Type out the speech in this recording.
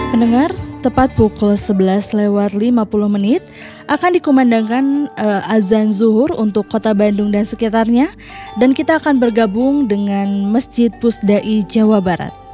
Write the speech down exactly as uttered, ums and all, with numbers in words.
Pendengar, tepat pukul sebelas lewat lima puluh menit akan dikumandangkan uh, azan zuhur untuk kota Bandung dan sekitarnya, dan kita akan bergabung dengan Masjid Pusdai Jawa Barat.